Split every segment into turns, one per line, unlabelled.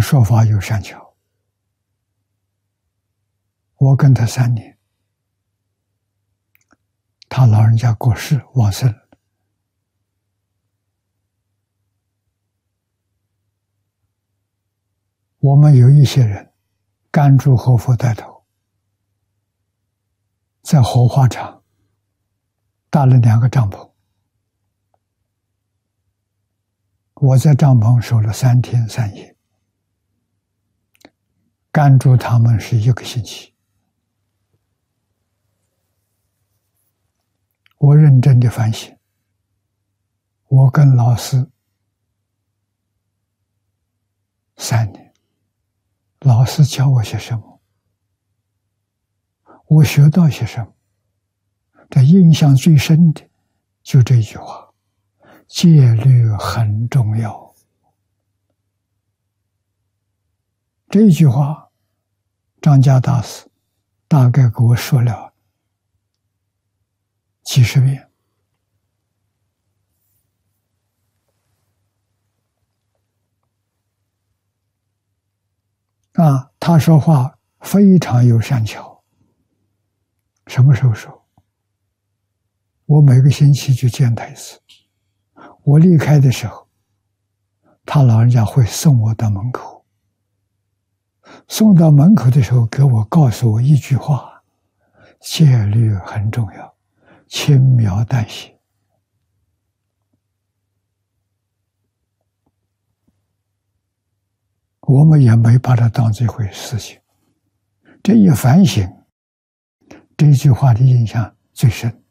说法有善巧，我跟他3年，他老人家过世往生了。我们有一些人甘珠活佛带头，在火化场搭了2个帐篷，我在帐篷守了3天3夜，甘珠他们是1个星期。我认真的反省，我跟老师3年，老师教我些什么，我学到些什么，这印象最深的就这一句话：戒律很重要。这一句话，张家大师大概给我说了几10遍。他说话非常有善巧。什么时候说？我每个星期就见他一次。我离开的时候，他老人家会送我到门口。送到门口的时候，告诉我一句话：戒律很重要，轻描淡写。我们也没把它当这回事情。这一反省，这句话的印象最深。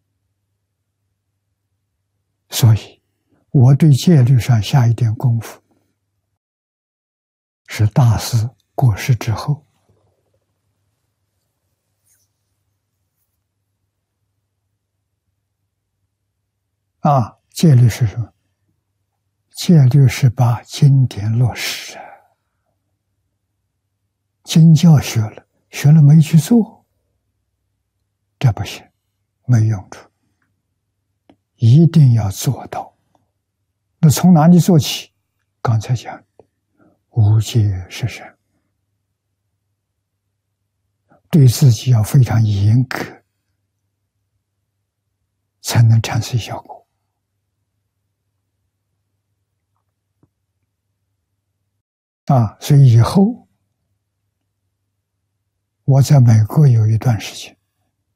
所以我对戒律上下一点功夫，是大师过世之后。戒律是什么？戒律是把经典落实。经教学了没去做，这不行，没用处。一定要做到。那从哪里做起？刚才讲的无戒是善，对自己要非常严格，才能产生效果。所以以后我在美国有一段时间，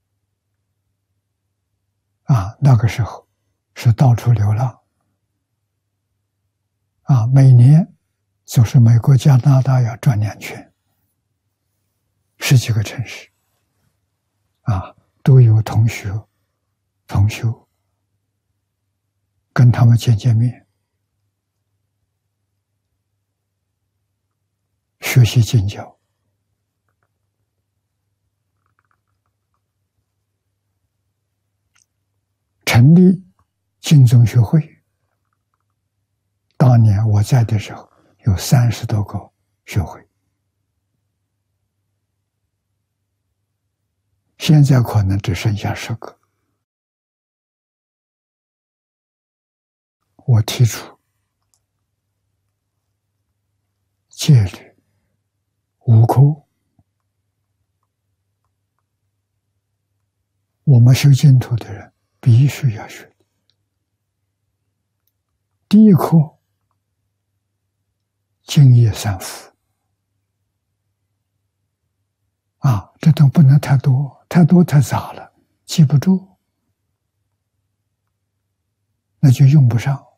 那个时候是到处流浪，每年就是美国、加拿大要转2圈，10几个城市，都有同学、同修，跟他们见面，学习经教。成立净宗学会，当年我在的时候有30多个学会，现在可能只剩下10个。我提出戒律5科，我们修净土的人必须要学。第一课，净业3福。这都不能太多，太多太杂了，记不住，那就用不上。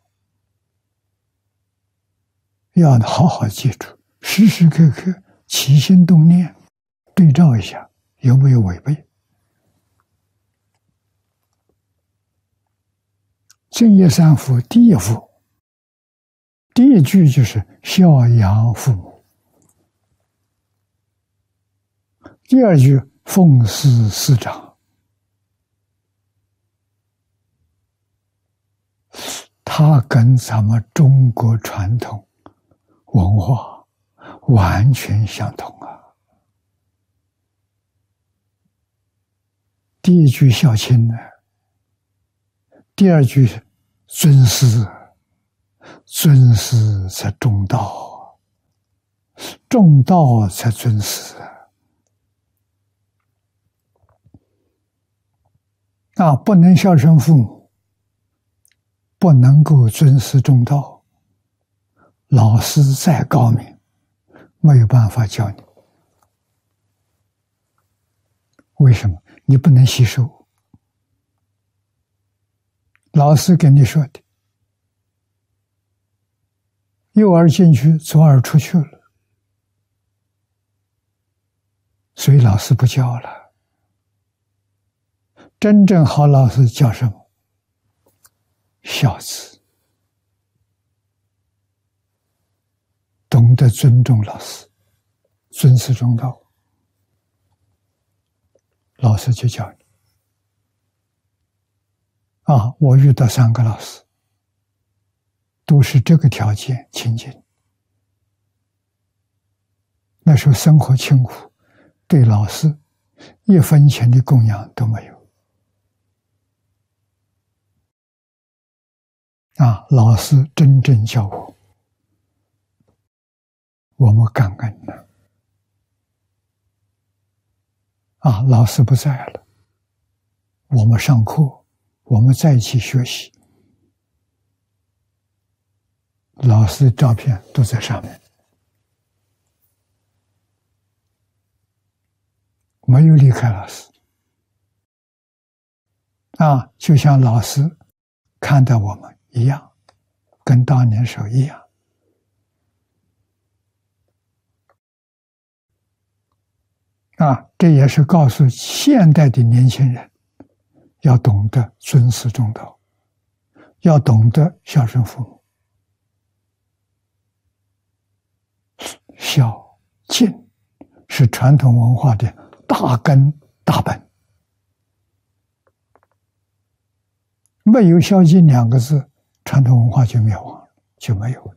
要好好记住，时时刻刻起心动念，对照一下有没有违背。净业3福，第一福，第一句就是孝养父母，第二句奉事师长。它跟咱们中国传统文化完全相同第一句孝亲呢，第二句尊师，尊师则中道重道才尊师啊！不能孝顺父母，不能够尊师重道，老师再高明，没有办法教你。为什么？你不能吸收。老师跟你说的，右耳进去，左耳出去了，所以老师不教了。真正好老师叫什么？孝子，懂得尊重老师，尊师重道，老师就教你。啊，我遇到3个老师，都是这个条件亲近。那时候生活清苦，对老师1分钱的供养都没有。啊，老师真正教我们感恩了。啊，老师不在了，我们上课，我们在一起学习，老师的照片都在上面，没有离开老师。啊，就像老师看待我们一样，跟当年时候一样。啊，这也是告诉现代的年轻人，要懂得尊师重道，要懂得孝顺父母。孝敬是传统文化的大根大本，没有孝敬2个字，传统文化就灭亡了，就没有了。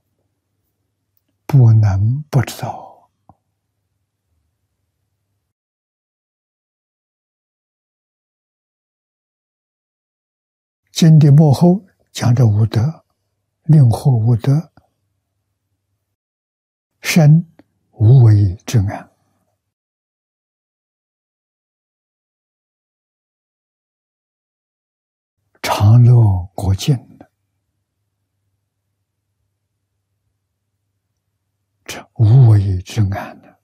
不能不知道。经的末后讲着五德，令获五德，身无为之安，常乐国境，这无为之安呢？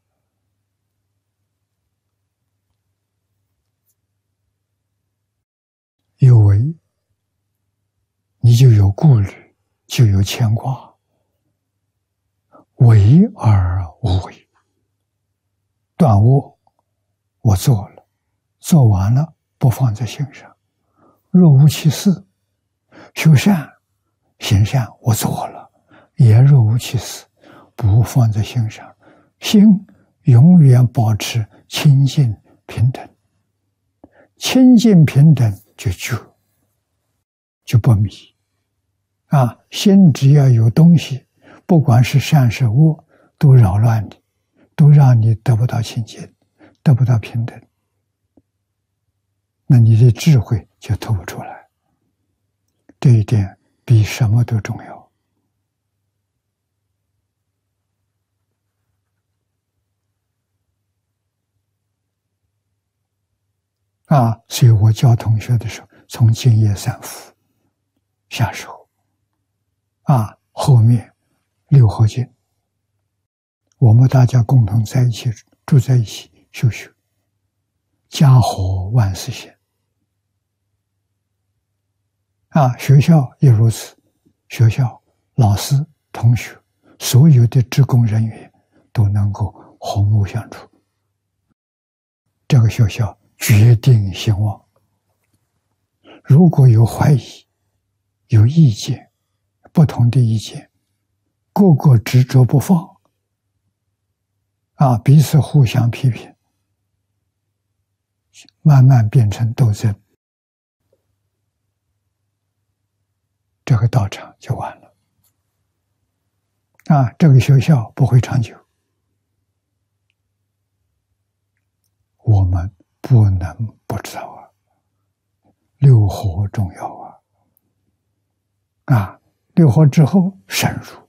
有为，你就有顾虑，就有牵挂。为而无为，断我，我做了，做完了不放在心上。若无其事，修善行善，我做了，也若无其事，不放在心上。心永远保持清净平等，清净平等就觉，就不迷。啊，心只要有东西，不管是善是恶，都扰乱你，都让你得不到清净，得不到平等，那你的智慧就透不出来。这一点比什么都重要。啊，所以我教同学的时候，从净业三福下手。啊，后面六合敬，我们大家共同在一起住在一起修学，家和万事兴。啊，学校也如此，学校老师、同学，所有的职工人员都能够和睦相处，这个学校决定兴旺。如果有怀疑、有意见、不同的意见，个个执着不放，啊，彼此互相批评，慢慢变成斗争，这个道场就完了。啊，这个学校不会长久，我们不能不知道啊，六合重要啊。啊，六合之后深入，